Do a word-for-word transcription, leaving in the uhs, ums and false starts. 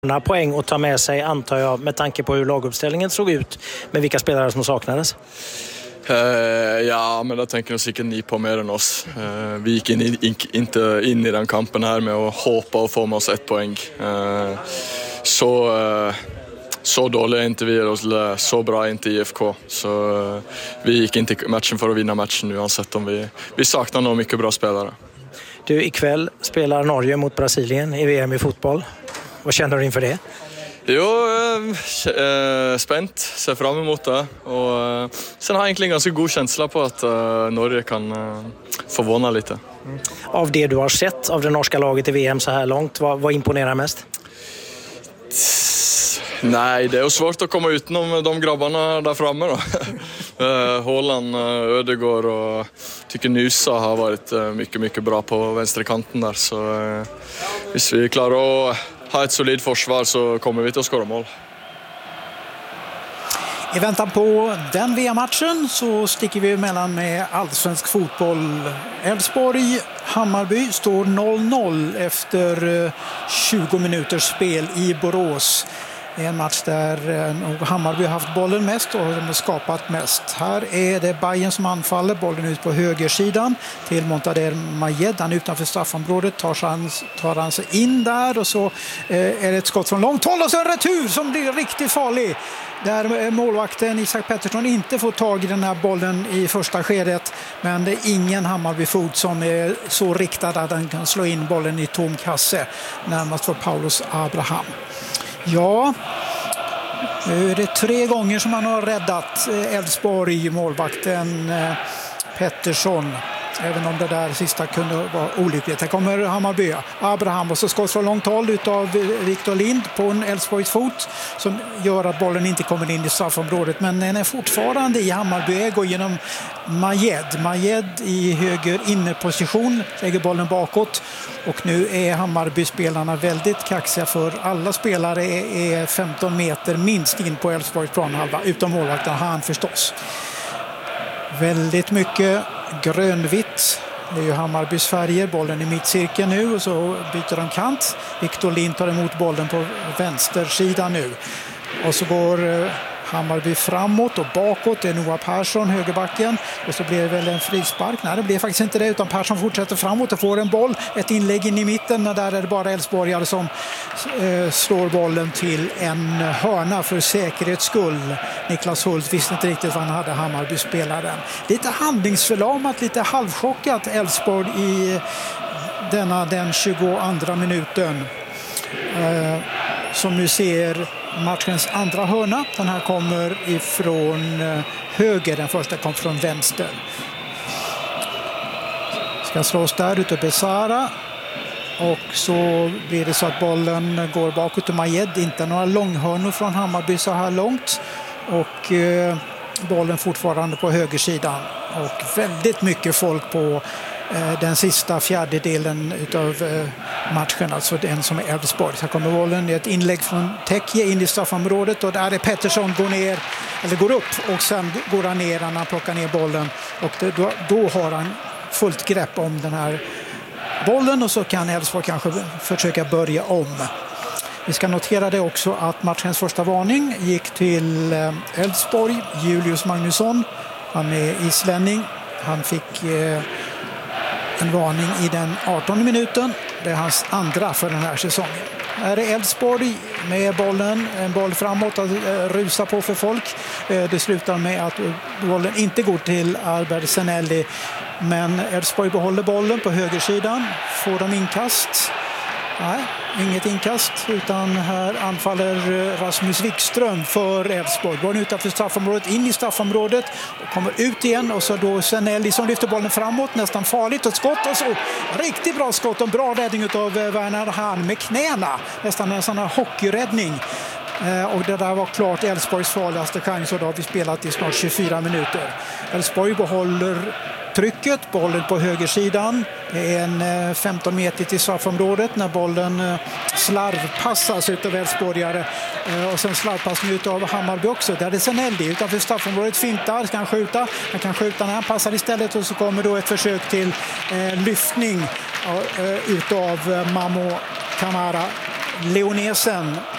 Några poäng att ta med sig, antar jag, med tanke på hur laguppställningen såg ut med vilka spelare som saknades. Uh, ja, men det tänker nog säkert ni på mer än oss. Uh, vi gick in i, in, inte in i den kampen här med att hoppa och få med oss ett poäng. Uh, så, uh, så dåliga är inte vi, eller så bra är inte I F K. Så uh, vi gick inte i matchen för att vinna matchen oavsett om vi, vi saknar nog mycket bra spelare. Du, ikväll spelar Norge mot Brasilien i V M i fotboll. Vad känner du inför det? Jo, eh, spänt, ser fram emot det. Och, eh, sen har jag egentligen ganska god känsla på att eh, Norge kan eh, förvåna lite. Mm. Av det du har sett av det norska laget i V M så här långt, vad, vad imponerar mest? Nej, det är svårt att komma utenom de grabbarna där framme då. Haaland, Ødegaard och tycker Nusa har varit mycket, mycket bra på vänsterkanten där. Så eh, hvis vi klarar att ha ett solid försvar så kommer vi till att skåra mål. I väntan på den V M-matchen så sticker vi emellan med allsvensk fotboll. Elfsborg, Hammarby står noll noll efter tjugo minuters spel i Borås. Det är en match där Hammarby har haft bollen mest och de har skapat mest. Här är det Bayern som anfaller, bollen ut på högersidan till Montader Majed. Han utanför straffområdet tar, han, tar han sig in där och så eh, är det ett skott från långt håll och så en retur som blir riktigt farlig. Där målvakten Isak Pettersson inte får tag i den här bollen i första skedet, men det är ingen Hammarby-fot som är så riktad att den kan slå in bollen i tom kasse, närmast för Paulus Abraham. Ja, nu är det tre gånger som han har räddat Elfsborg, målvakten Pettersson. Även om det där sista kunde vara olyckligt. Här kommer Hammarby, Abraham och så skott från långt håll utav Victor Lind på en Elfsborgs fot som gör att bollen inte kommer in i straffområdet. Men den är fortfarande i Hammarby-ägo genom Majed. Majed i höger innerposition lägger bollen bakåt. Och nu är Hammarby-spelarna väldigt kaxiga för alla spelare är femton meter minst in på Elfsborgs planhalva. Utom målvakten han förstås. Väldigt mycket grönvitt. Det är ju Hammarbys färger. Bollen i mittcirkeln nu och så byter de kant. Victor Lind tar emot bollen på vänstersidan nu. Och så går Hammarby framåt och bakåt. Det är Noah Persson, högerbacken. Och så blir det väl en frispark. Nej, det blir faktiskt inte det utan Persson fortsätter framåt och får en boll. Ett inlägg in i mitten men där är det bara Elfsborgare som eh, slår bollen till en hörna för säkerhets skull. Niklas Hult visste inte riktigt vad han hade, Hammarby-spelaren. Lite handlingsförlamat, lite halvchockat Elfsborg i denna den tjugoandra minuten. Eh, som nu ser matchens andra hörna. Den här kommer ifrån höger, den första kom från vänster. Ska slås där ute Besara. Och så blir det så att bollen går bakåt till Majed. Inte några långhörnor från Hammarby så här långt. Och eh, bollen fortfarande på högersidan. Och väldigt mycket folk på den sista fjärdedelen utav matchen, alltså den som är Elfsborg. Så kommer bollen i ett inlägg från Tekje in i straffområdet och där är Pettersson går ner, eller går upp och sen går han ner när han plockar ner bollen och då, då har han fullt grepp om den här bollen och så kan Elfsborg kanske försöka börja om. Vi ska notera det också att matchens första varning gick till Elfsborg. Julius Magnusson, han är islänning. Han fick eh, en varning i den artonde minuten. Det är hans andra för den här säsongen. Här är Elfsborg med bollen. En boll framåt att rusa på för folk. Det slutar med att bollen inte går till Albert Senelli. Men Elfsborg behåller bollen på högersidan. Får de inkast? Nej, inget inkast utan här anfaller Rasmus Wikström för Elfsborg. Går utanför straffområdet, in i straffområdet och kommer ut igen och så då Senelli som lyfter bollen framåt, nästan farligt och skott och så riktigt bra skott och bra räddning av Werner Hahn med knäna. Nästan en sån här hockeyräddning. Och det där var klart Elfsborgs farligaste chans och då har vi spelat i snart tjugofyra minuter. Elfsborg behåller trycket, bollen på högersidan. Det är en femton meter till straffområdet när bollen slarvpassas utav Elfsborgare. Och sen slarvpassning utav Hammarby också. Där är Senelli utanför straffområdet fintar, ska han skjuta. Han kan skjuta när han passar istället och så kommer då ett försök till eh, lyftning eh, utav Mamo Kamara. Leonesen